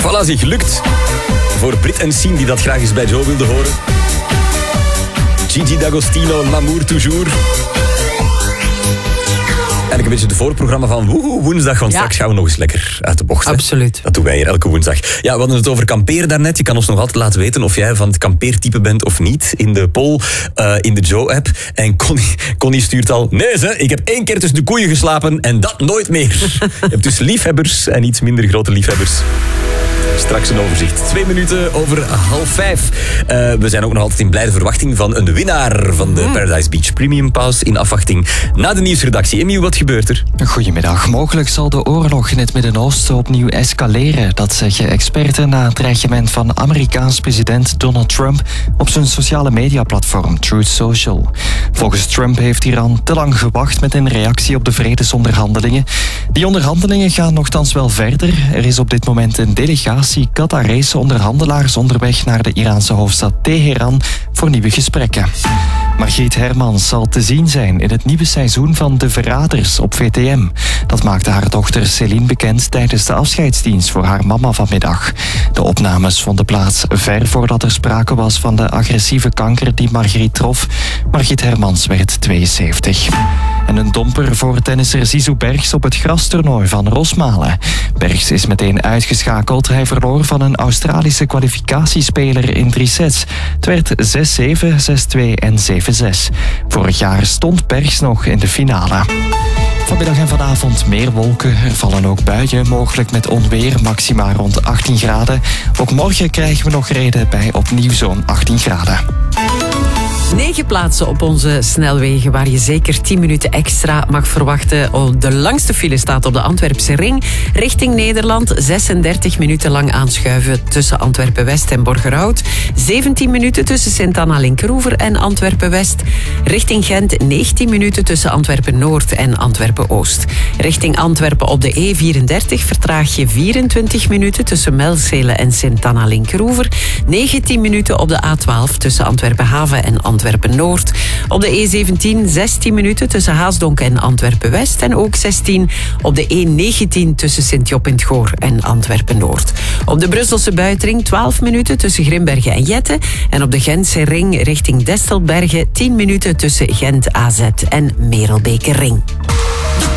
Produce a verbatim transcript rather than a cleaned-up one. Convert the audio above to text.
Voilà, zeg, lukt. Voor Brit en Sien die dat graag eens bij Joe wilden horen. Gigi D'Agostino, L'amour toujours. Eigenlijk een beetje het voorprogramma van woehoe, woensdag, want ja. straks gaan we nog eens lekker uit de bocht. Hè? Absoluut. Dat doen wij hier elke woensdag. Ja, we hadden het over kamperen daarnet. Je kan ons nog altijd laten weten of jij van het kampeertype bent of niet. In de poll, uh, in de Joe-app. En Connie, Connie stuurt al... Nee, ze, ik heb één keer tussen de koeien geslapen en dat nooit meer. Je hebt dus liefhebbers en iets minder grote liefhebbers. Straks een overzicht. Twee minuten over half vijf. Uh, we zijn ook nog altijd in blijde verwachting van een winnaar van de Paradise Beach Premium Pass. In afwachting na de nieuwsredactie. Emiel, wat gebeurt er? Goedemiddag. Mogelijk zal de oorlog in het Midden-Oosten opnieuw escaleren. Dat zeggen experten na het dreigement van Amerikaans president Donald Trump op zijn sociale mediaplatform Truth Social. Volgens Trump heeft Iran te lang gewacht met een reactie op de vredesonderhandelingen. Die onderhandelingen gaan nogthans wel verder. Er is op dit moment een delegatie Qatarese onderhandelaars onderweg naar de Iraanse hoofdstad Teheran voor nieuwe gesprekken. Margriet Hermans zal te zien zijn in het nieuwe seizoen van De Verraders op V T M. Dat maakte haar dochter Céline bekend tijdens de afscheidsdienst voor haar mama vanmiddag. De opnames vonden plaats ver voordat er sprake was van de agressieve kanker die Margriet trof. Margriet Hermans werd tweeënzeventig. En een domper voor tennisser Zizou Bergs op het grastoernooi van Rosmalen. Bergs is meteen uitgeschakeld. Hij verloor van een Australische kwalificatiespeler in drie sets. Het werd zes zeven, zes twee en zeven zes. Vorig jaar stond Bergs nog in de finale. Vanmiddag en vanavond meer wolken. Er vallen ook buien, mogelijk met onweer, maxima rond achttien graden. Ook morgen krijgen we nog reden bij opnieuw zo'n achttien graden. Negen plaatsen op onze snelwegen waar je zeker tien minuten extra mag verwachten. Oh, de langste file staat op de Antwerpse ring. Richting Nederland zesendertig minuten lang aanschuiven tussen Antwerpen-West en Borgerhout. zeventien minuten tussen Sint-Anna-Linkeroever en Antwerpen-West. Richting Gent negentien minuten tussen Antwerpen-Noord en Antwerpen-Oost. Richting Antwerpen op de E vierendertig vertraag je vierentwintig minuten tussen Melzele en Sint-Anna-Linkeroever. negentien minuten op de A twaalf tussen Antwerpen-Haven en Antwerpen. Antwerpen-Noord. Op de E zeventien zestien minuten tussen Haasdonk en Antwerpen-West. En ook zestien op de E negentien tussen Sint-Job in het Goor en Antwerpen-Noord. Op de Brusselse buitenring twaalf minuten tussen Grimbergen en Jette. En op de Gentse ring richting Destelbergen tien minuten tussen Gent A Z en Merelbeke Ring.